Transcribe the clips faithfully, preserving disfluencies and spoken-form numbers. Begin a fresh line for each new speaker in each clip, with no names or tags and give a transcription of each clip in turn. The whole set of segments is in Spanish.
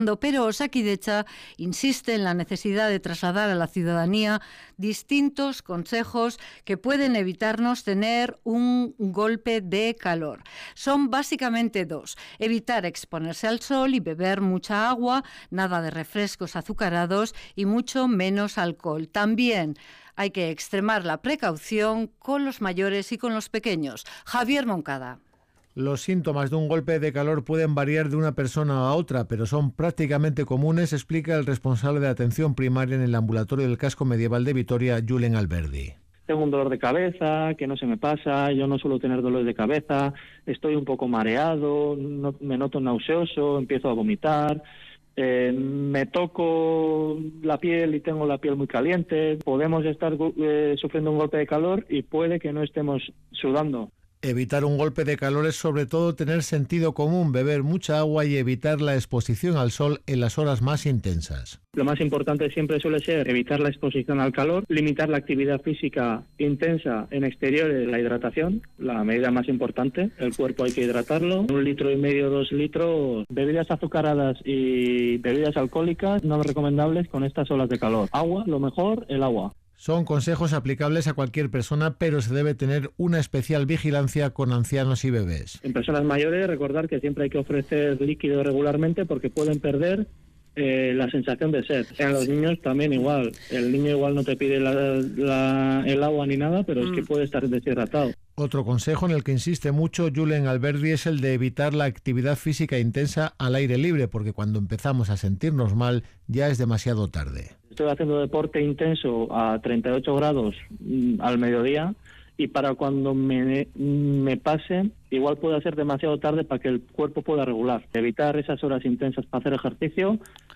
Pero Osakidetza insiste en la necesidad de trasladar a la ciudadanía distintos consejos que pueden evitarnos tener un golpe de calor. Son básicamente dos: evitar exponerse al sol y beber mucha agua, nada de refrescos azucarados y mucho menos alcohol. También hay que extremar la precaución con los mayores y con los pequeños. Javier Moncada.
Los síntomas de un golpe de calor pueden variar de una persona a otra, pero son prácticamente comunes, explica el responsable de atención primaria en el ambulatorio del Casco Medieval de Vitoria, Julen Alberdi.
Tengo un dolor de cabeza, que no se me pasa, yo no suelo tener dolor de cabeza, estoy un poco mareado, no, me noto nauseoso, empiezo a vomitar, eh, me toco la piel y tengo la piel muy caliente. Podemos estar eh, sufriendo un golpe de calor y puede que no estemos sudando.
Evitar un golpe de calor es sobre todo tener sentido común, beber mucha agua y evitar la exposición al sol en las horas más intensas.
Lo más importante siempre suele ser evitar la exposición al calor, limitar la actividad física intensa en exteriores, la hidratación, la medida más importante. El cuerpo hay que hidratarlo. Un litro y medio, dos litros. Bebidas azucaradas y bebidas alcohólicas no recomendables con estas olas de calor. Agua, lo mejor, el agua.
Son consejos aplicables a cualquier persona, pero se debe tener una especial vigilancia con ancianos y bebés.
En personas mayores, recordar que siempre hay que ofrecer líquido regularmente porque pueden perder eh, la sensación de sed. En los niños también igual. El niño igual no te pide la, la, el agua ni nada, pero es que puede estar deshidratado.
Otro consejo en el que insiste mucho Julen Alberdi es el de evitar la actividad física intensa al aire libre, porque cuando empezamos a sentirnos mal ya es demasiado tarde.
Estoy haciendo deporte intenso a treinta y ocho grados mm, al mediodía y para cuando me, me pase igual puede ser demasiado tarde para que el cuerpo pueda regular. Evitar esas horas intensas para hacer ejercicio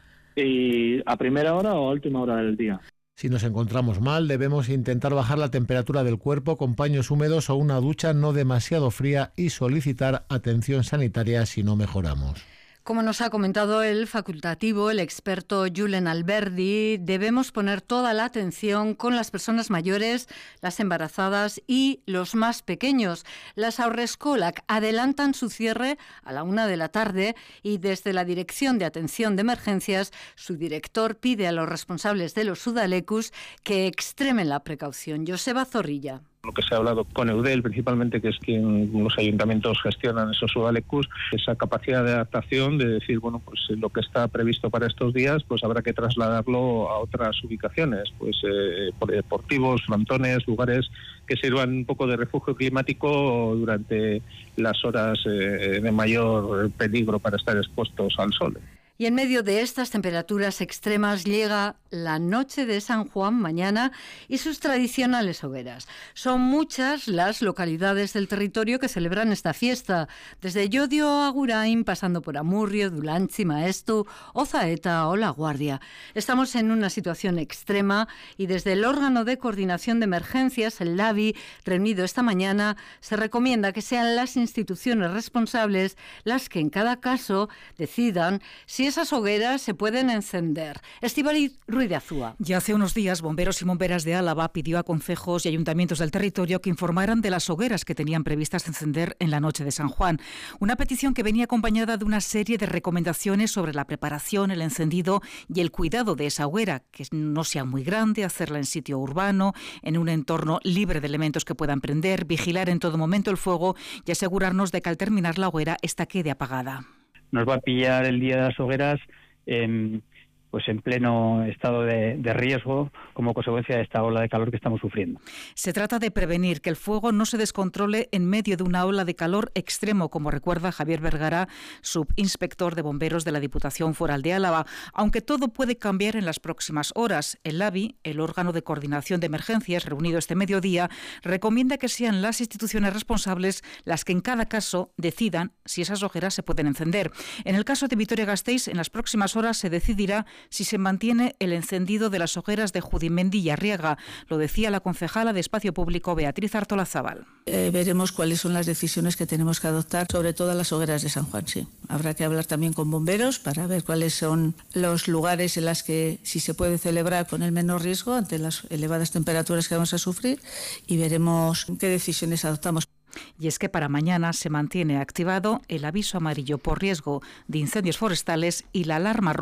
y a primera hora o a última hora del día.
Si nos encontramos mal, debemos intentar bajar la temperatura del cuerpo con paños húmedos o una ducha no demasiado fría y solicitar atención sanitaria si no mejoramos.
Como nos ha comentado el facultativo, el experto Julen Alberdi, debemos poner toda la atención con las personas mayores, las embarazadas y los más pequeños. Las haurreskolak adelantan su cierre a la una de la tarde y desde la Dirección de Atención de Emergencias, su director pide a los responsables de los udalekus que extremen la precaución. Joseba Zorrilla.
Lo que se ha hablado con Eudel, principalmente, que es quien los ayuntamientos gestionan esos udalekus, esa capacidad de adaptación de decir, bueno, pues lo que está previsto para estos días, pues habrá que trasladarlo a otras ubicaciones, pues eh, deportivos, frontones, lugares que sirvan un poco de refugio climático durante las horas eh, de mayor peligro para estar expuestos al sol.
Y en medio de estas temperaturas extremas llega la noche de San Juan mañana y sus tradicionales hogueras. Son muchas las localidades del territorio que celebran esta fiesta, desde Llodio a Agurain, pasando por Amurrio, Dulantzi, Maestu, Ozaeta o La Guardia. Estamos en una situación extrema y desde el órgano de coordinación de emergencias, el LABI, reunido esta mañana, se recomienda que sean las instituciones responsables las que en cada caso decidan si esas hogueras se pueden encender. Estíbaliz Ruiz de Azúa.
Ya hace unos días, bomberos y bomberas de Álava pidió a concejos y ayuntamientos del territorio que informaran de las hogueras que tenían previstas encender en la noche de San Juan. Una petición que venía acompañada de una serie de recomendaciones sobre la preparación, el encendido y el cuidado de esa hoguera, que no sea muy grande, hacerla en sitio urbano, en un entorno libre de elementos que puedan prender, vigilar en todo momento el fuego y asegurarnos de que al terminar la hoguera esta quede apagada.
Nos va a pillar el día de las hogueras eh, pues en pleno estado de, de riesgo como consecuencia de esta ola de calor que estamos sufriendo.
Se trata de prevenir que el fuego no se descontrole en medio de una ola de calor extremo, como recuerda Javier Vergara, subinspector de bomberos de la Diputación Foral de Álava, aunque todo puede cambiar en las próximas horas. El LABI, el órgano de coordinación de emergencias reunido este mediodía, recomienda que sean las instituciones responsables las que en cada caso decidan si esas hogueras se pueden encender. En el caso de Vitoria-Gasteiz, en las próximas horas se decidirá si se mantiene el encendido de las hogueras de Judimendi y Arriaga. Lo decía la concejala de Espacio Público, Beatriz Artolazábal.
Eh, veremos cuáles son las decisiones que tenemos que adoptar sobre todas las hogueras de San Juan. Sí, habrá que hablar también con bomberos para ver cuáles son los lugares en los que si se puede celebrar con el menor riesgo ante las elevadas temperaturas que vamos a sufrir y veremos qué decisiones adoptamos.
Y es que para mañana se mantiene activado el aviso amarillo por riesgo de incendios forestales y la alarma roja